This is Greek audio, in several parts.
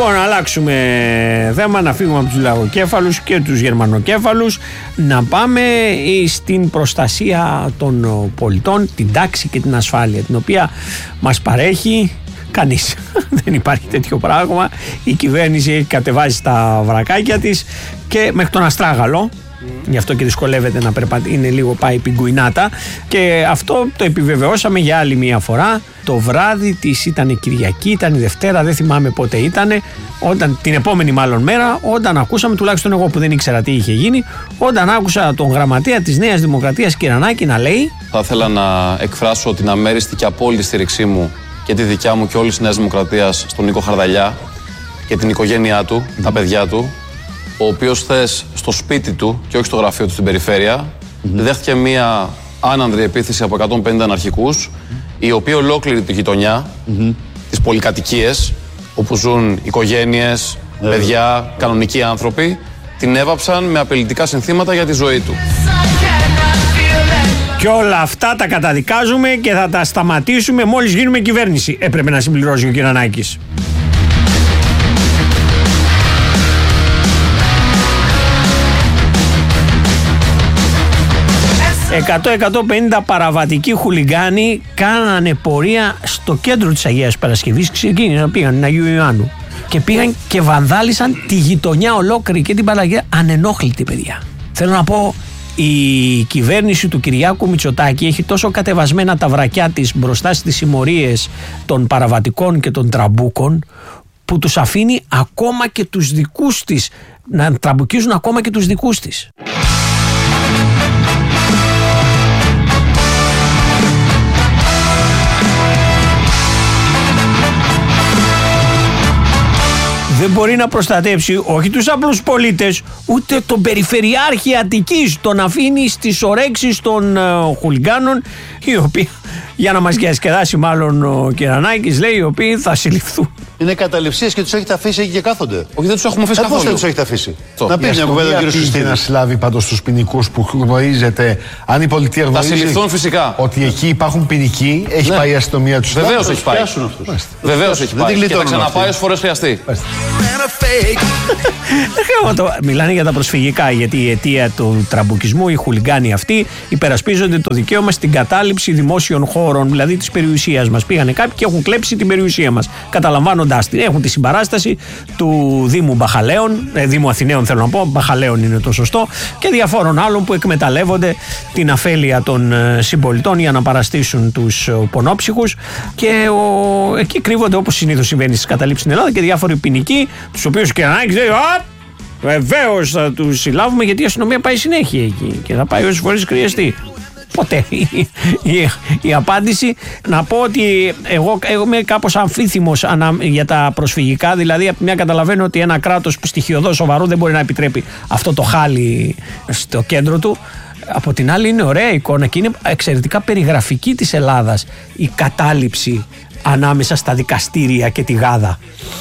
Λοιπόν, να αλλάξουμε θέμα, να φύγουμε από τους λαγοκέφαλους και τους γερμανοκέφαλους, να πάμε στην προστασία των πολιτών, την τάξη και την ασφάλεια, την οποία μας παρέχει κανείς. Δεν υπάρχει τέτοιο πράγμα. Η κυβέρνηση έχει κατεβάσει στα βρακάκια της και μέχρι τον αστράγαλο. Γι' αυτό και δυσκολεύεται να περπατήσει, είναι λίγο πάει πιγκουινάτα. Και αυτό το επιβεβαιώσαμε για άλλη μία φορά. Το βράδυ της ήταν Κυριακή, ήταν η Δευτέρα, δεν θυμάμαι πότε ήτανε, την επόμενη μάλλον μέρα, όταν ακούσαμε, τουλάχιστον εγώ που δεν ήξερα τι είχε γίνει, όταν άκουσα τον γραμματέα της Νέας Δημοκρατίας Κυρανάκη να λέει: θα ήθελα να εκφράσω την αμέριστη και απόλυτη στήριξή μου και τη δικιά μου και όλης της Νέας Δημοκρατίας στον Νίκο Χαρδαλιά και την οικογένειά του, τα παιδιά του, ο οποίος χθες στο σπίτι του και όχι στο γραφείο του στην περιφέρεια δέχτηκε μία άνανδρη επίθεση από 150 αναρχικούς, η οποία ολόκληρη τη γειτονιά, τις πολυκατοικίες όπου ζουν οικογένειες, παιδιά, κανονικοί άνθρωποι, την έβαψαν με απειλητικά συνθήματα για τη ζωή του. Και όλα αυτά τα καταδικάζουμε και θα τα σταματήσουμε μόλις γίνουμε κυβέρνηση, έπρεπε να συμπληρώσει ο Κυρανάκης. 100-150 παραβατικοί χουλιγκάνοι κάνανε πορεία στο κέντρο της Αγίας Παρασκευής, πήγαν Αγίου Ιωάννου και πήγαν και βανδάλισαν τη γειτονιά ολόκληρη και την Παναγία, ανενόχλητη, παιδιά. Θέλω να πω, η κυβέρνηση του Κυριάκου Μητσοτάκη έχει τόσο κατεβασμένα τα βρακιά της μπροστά στις συμμορίες των παραβατικών και των τραμπούκων, που τους αφήνει ακόμα και τους δικούς της να τραμπουκίζουν ακόμα και τους δικούς της. Δεν μπορεί να προστατεύσει όχι τους απλούς πολίτες, ούτε τον Περιφερειάρχη Αττικής, τον αφήνει στις ορέξεις των χουλιγκάνων, οι οποίοι, για να μας διασκεδάσει μάλλον ο Κυρανάκης, λέει, οι οποίοι θα συλληφθούν. Είναι καταληψίες και τους έχετε αφήσει εκεί και κάθονται. Όχι, δεν τους έχουμε αφήσει καθόλου. Πώς δεν τους έχετε αφήσει? Να πει μια κουβέντα, κύριο Συστήνη. Να συλλάβει πάντως τους ποινικούς που γνωρίζετε, αν η πολιτεία γνωρίζει. Θα συλληφθούν φυσικά. Ότι εκεί υπάρχουν ποινικοί, έχει πάει η αστυνομία τους. Βεβαίως έχει πάει. Βεβαίως έχει πάει. Και θα ξαναπάει όσες φορές χρειαστεί. Μιλάνε για τα προσφυγικά, γιατί η αιτία του τραμπουκισμού, οι χουλιγκάνοι αυτοί υπερασπίζονται το δικαίωμα στην κατάληψη δημόσιων χώρων, δηλαδή της περιουσίας μας. Πήγανε κάποιοι και έχουν κλέψει την περιουσία μας, καταλαμβάνοντάς την. Έχουν τη συμπαράσταση του Δήμου Μπαχαλαίων, Δήμου Αθηναίων θέλω να πω, Μπαχαλαίων είναι το σωστό, και διαφόρων άλλων που εκμεταλλεύονται την αφέλεια των συμπολιτών για να παραστήσουν τους πονόψυχους. Και εκεί κρύβονται, όπως συνήθως συμβαίνει στις καταλήψεις στην Ελλάδα, και διάφοροι ποινικοί, τους οποίους ο Κυρανάκης λέει: βεβαίως θα τους συλλάβουμε, γιατί η αστυνομία πάει συνέχεια εκεί και θα πάει όσες φορές χρειαστεί. Ποτέ η απάντηση. Να πω ότι εγώ είμαι κάπως αμφίθυμος για τα προσφυγικά. Δηλαδή, από τη μια καταλαβαίνω ότι ένα κράτος στοιχειωδώς σοβαρό δεν μπορεί να επιτρέπει αυτό το χάλι στο κέντρο του. Από την άλλη, είναι ωραία εικόνα και είναι εξαιρετικά περιγραφική της Ελλάδας η κατάληψη ανάμεσα στα δικαστήρια και τη Γάδα.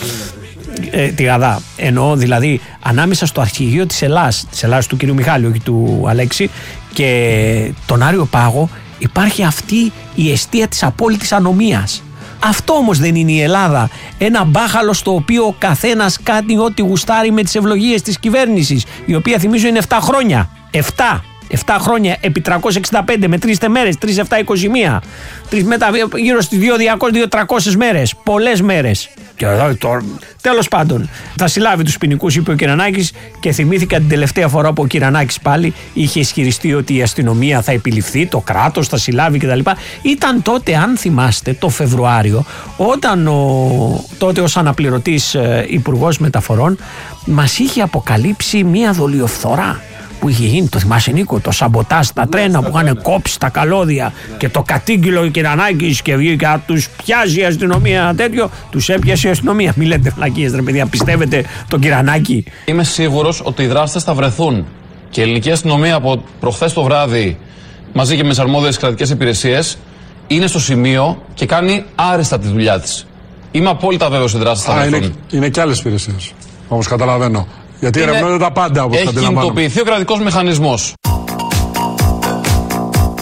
Τη Γαδά εννοώ, δηλαδή ανάμεσα στο αρχηγείο της Ελλάς του κ. Μιχάλη, όχι του Αλέξη, και τον Άριο Πάγο υπάρχει αυτή η εστία της απόλυτης ανομίας. Αυτό όμως δεν είναι η Ελλάδα. Ένα μπάχαλο στο οποίο ο καθένας κάνει ό,τι γουστάρει με τις ευλογίες της κυβέρνησης, η οποία θυμίζω είναι 7 χρόνια. 7 χρόνια επί 365 με 3 μέρες, 3, 7, 21. Γύρω στις 200-300 μέρες. Πολλές μέρες. Και τέλος πάντων, θα συλλάβει τους ποινικούς, είπε ο Κυρανάκης, και θυμήθηκα την τελευταία φορά που ο Κυρανάκης πάλι είχε ισχυριστεί ότι η αστυνομία θα επιληφθεί, το κράτος θα συλλάβει κτλ. Ήταν τότε, αν θυμάστε, το Φεβρουάριο, όταν τότε ως αναπληρωτής υπουργός μεταφορών μας είχε αποκαλύψει μία δολιοφθορά που είχε γίνει, το θυμάσαι Νίκο, το σαμποτάζ στα τρένα που είχαν κόψει τα καλώδια και το κατήγγειλο ο Κυρανάκης και βγήκε να τους πιάζει η αστυνομία, τέτοιο, τους έπιασε η αστυνομία. Μη λέτε φλακίες ρε παιδιά, πιστεύετε τον Κυρανάκη? Είμαι σίγουρος ότι οι δράστες θα βρεθούν και η ελληνική αστυνομία από προχθές το βράδυ μαζί και με τις αρμόδιες κρατικές υπηρεσίες είναι στο σημείο και κάνει άριστα τη δουλειά της. Είμαι απόλυτα βέβαιος ότι οι δράστες θα βρεθούν. Είναι και άλλες υπηρεσίες, όπως καταλαβαίνω. Γιατί ερευνώνται τα πάντα, όπως έχει κινητοποιηθεί ο κρατικός μηχανισμός.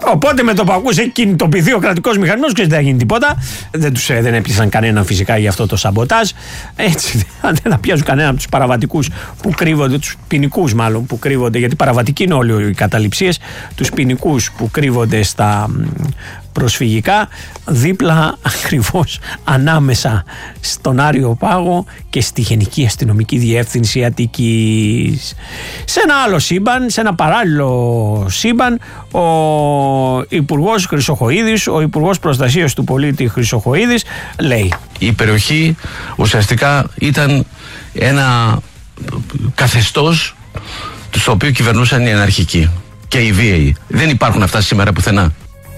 Οπότε με το που ακούσε κινητοποιηθεί ο κρατικός μηχανισμός και δεν θα γίνει τίποτα. Δεν έπιασαν κανέναν φυσικά για αυτό το σαμποτάζ. Έτσι δεν θα πιάσουν κανέναν από τους παραβατικούς που κρύβονται, τους ποινικούς μάλλον που κρύβονται, γιατί παραβατικοί είναι όλοι οι καταληψίες, τους ποινικούς που κρύβονται στα προσφυγικά, δίπλα ακριβώς ανάμεσα στον Άριο Πάγο και στη Γενική Αστυνομική Διεύθυνση Αττικής. Σε ένα άλλο σύμπαν, σε ένα παράλληλο σύμπαν, ο Υπουργός Χρυσοχοΐδης, ο Υπουργός Προστασίας του Πολίτη Χρυσοχοΐδης, λέει: η περιοχή ουσιαστικά ήταν ένα καθεστώς στο οποίο κυβερνούσαν οι αναρχικοί και οι βίαιοι. Δεν υπάρχουν αυτά σήμερα πουθενά.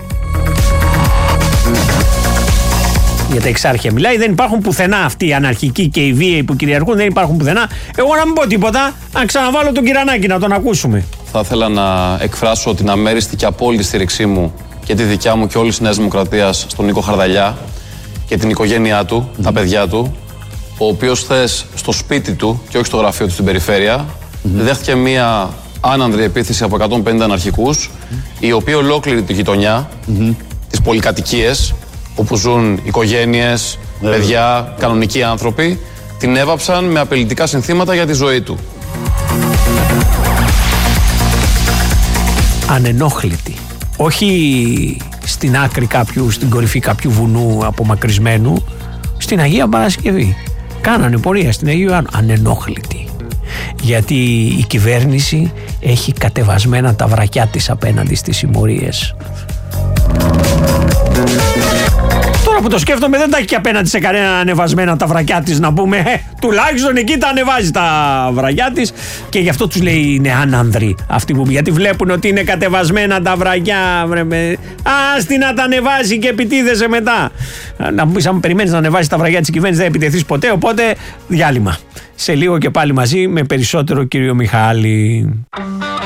Για τα εξάρχεια μιλάει, δεν υπάρχουν πουθενά αυτοί οι αναρχικοί και οι βίαιοι που κυριαρχούν, δεν υπάρχουν πουθενά. Εγώ να μην πω τίποτα, να ξαναβάλω τον Κυρανάκη να τον ακούσουμε. Θα ήθελα να εκφράσω την αμέριστη και απόλυτη στήριξή μου και τη δικιά μου και όλης της Νέας Δημοκρατίας στον Νίκο Χαρδαλιά και την οικογένειά του, τα παιδιά του, ο οποίος χθες στο σπίτι του και όχι στο γραφείο του στην περιφέρεια δέχτηκε μία άνανδρη επίθεση από 150 αναρχικούς, οι οποίοι ολόκληρη τη γειτονιά, τις πολυκατοικίες, όπου ζουν οικογένειες, παιδιά, κανονικοί άνθρωποι, την έβαψαν με απειλητικά συνθήματα για τη ζωή του. Ανενόχλητη. Όχι στην άκρη κάποιου, στην κορυφή κάποιου βουνού απομακρυσμένου, στην Αγία Παρασκευή. Κάνανε πορεία στην Αγία Ιωάννου. Ανενόχλητη. Γιατί η κυβέρνηση έχει κατεβασμένα τα βρακιά της απέναντι στις συμμορίες. Τώρα που το σκέφτομαι, δεν τα έχει και απέναντι σε κανένα ανεβασμένα τα βρακιά της, να πούμε. Τουλάχιστον εκεί τα ανεβάζει τα βρακιά της και γι' αυτό τους λέει είναι άνανδροι αυτοί που. Γιατί βλέπουν ότι είναι κατεβασμένα τα βρακιά. Άστι να τα ανεβάζει και επιτίθεσαι μετά. Να μου πεις, αν περιμένεις να ανεβάσει τα βρακιά της κυβέρνησης, δεν επιτεθείς ποτέ. Οπότε διάλειμμα. Σε λίγο και πάλι μαζί με περισσότερο κύριο Μιχάλη.